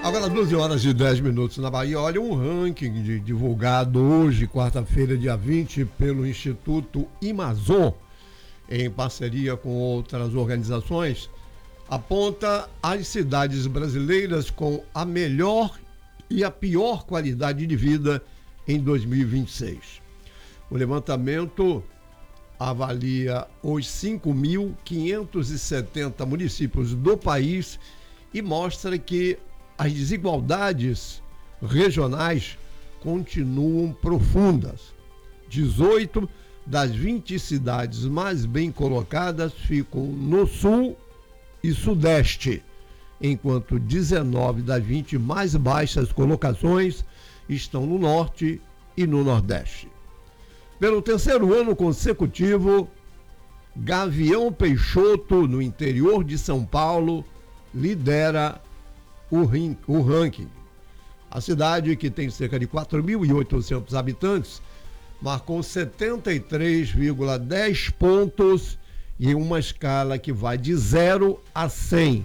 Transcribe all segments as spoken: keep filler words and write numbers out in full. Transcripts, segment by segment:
Agora, doze horas e dez minutos na Bahia. Olha, um ranking de, divulgado hoje, quarta-feira, dia vinte, pelo Instituto Amazon, em parceria com outras organizações, aponta as cidades brasileiras com a melhor e a pior qualidade de vida em dois mil e vinte e seis. O levantamento avalia os cinco mil quinhentos e setenta municípios do país e mostra que as desigualdades regionais continuam profundas. dezoito das vinte cidades mais bem colocadas ficam no sul e sudeste, enquanto dezenove das vinte mais baixas colocações estão no norte e no nordeste. Pelo terceiro ano consecutivo, Gavião Peixoto, no interior de São Paulo, lidera o, rin- o ranking. A cidade, que tem cerca de quatro mil e oitocentos habitantes, marcou setenta e três vírgula dez pontos em uma escala que vai de zero a cem.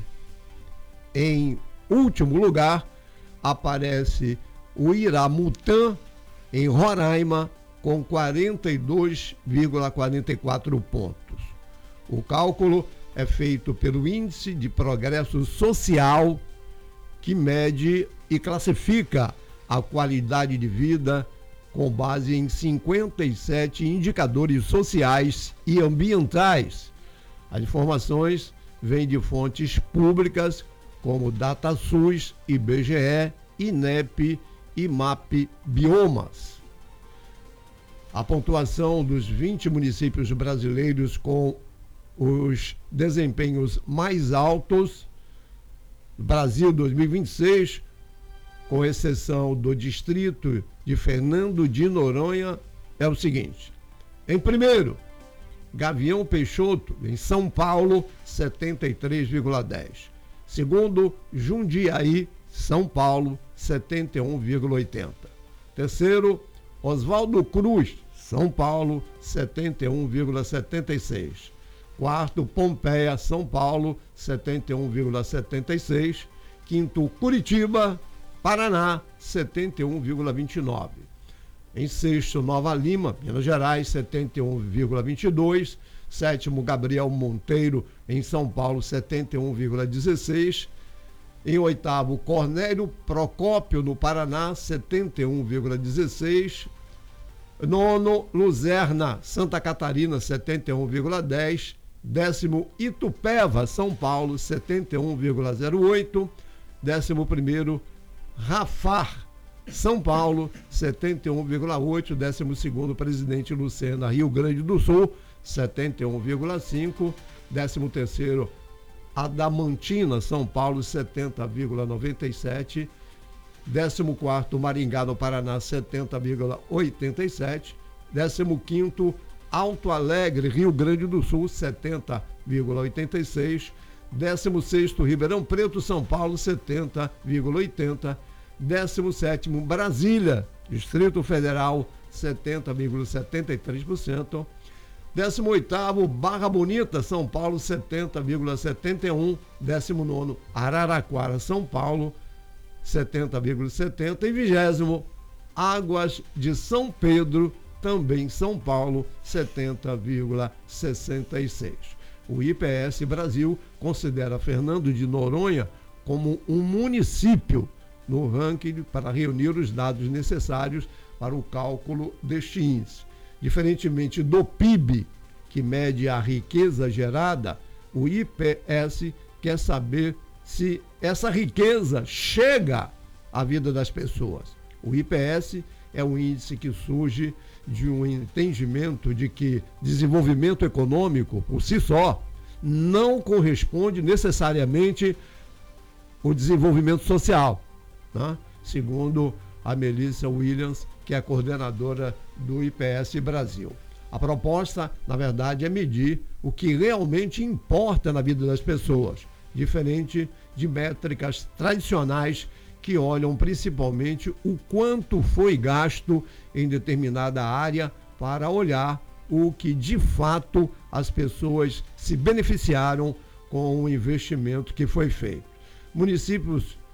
Em último lugar, aparece o Iramutã, em Roraima, com quarenta e dois vírgula quarenta e quatro pontos. O cálculo é feito pelo Índice de Progresso Social, que mede e classifica a qualidade de vida com base em cinquenta e sete indicadores sociais e ambientais. As informações vêm de fontes públicas como DataSUS, I B G E, INEP e MAP Biomas. A pontuação dos vinte municípios brasileiros com os desempenhos mais altos Brasil dois mil e vinte e seis, com exceção do distrito de Fernando de Noronha, é o seguinte. Em primeiro, Gavião Peixoto, em São Paulo, setenta e três vírgula dez. Segundo, Jundiaí, São Paulo, setenta e um vírgula oitenta. Terceiro, Oswaldo Cruz, São Paulo, setenta e um vírgula setenta e seis. Quarto, Pompeia, São Paulo, setenta e um vírgula setenta e seis. Quinto, Curitiba, Paraná, setenta e um vírgula vinte e nove. Em sexto, Nova Lima, Minas Gerais, setenta e um vírgula vinte e dois. Sétimo, Gabriel Monteiro, em São Paulo, setenta e um vírgula dezesseis. Em oitavo, Cornélio Procópio, no Paraná, setenta e um vírgula dezesseis. Nono, Luzerna, Santa Catarina, setenta e um vírgula dez. Décimo, Itupeva, São Paulo, setenta e um vírgula zero oito. Décimo primeiro, Rafar, São Paulo, setenta e um vírgula oito. Décimo segundo, Presidente Lucena, Rio Grande do Sul, setenta e um vírgula cinco. Décimo terceiro, Adamantina, São Paulo, setenta vírgula noventa e sete. Décimo quarto, Maringá, no Paraná, setenta vírgula oitenta e sete. Décimo quinto, Alto Alegre, Rio Grande do Sul, setenta vírgula oitenta e seis. Décimo sexto, Ribeirão Preto, São Paulo, setenta vírgula oitenta. Décimo sétimo, Brasília, Distrito Federal, setenta vírgula setenta e três por cento. Décimo oitavo, Barra Bonita, São Paulo, setenta vírgula setenta e um. Décimo nono, Araraquara, São Paulo, setenta vírgula setenta. E vigésimo, Águas de São Pedro, também São Paulo, setenta vírgula sessenta e seis. O I P S Brasil considera Fernando de Noronha como um município no ranking para reunir os dados necessários para o cálculo deste índice. Diferentemente do P I B, que mede a riqueza gerada, o I P S quer saber se essa riqueza chega à vida das pessoas. O I P S é um índice que surge de um entendimento de que desenvolvimento econômico, por si só, não corresponde necessariamente ao desenvolvimento social, né? Segundo a Melissa Williams, que é a coordenadora do I P S Brasil. A proposta, na verdade, é medir o que realmente importa na vida das pessoas, diferente de métricas tradicionais que olham principalmente o quanto foi gasto em determinada área para olhar o que de fato as pessoas se beneficiaram com o investimento que foi feito. Municípios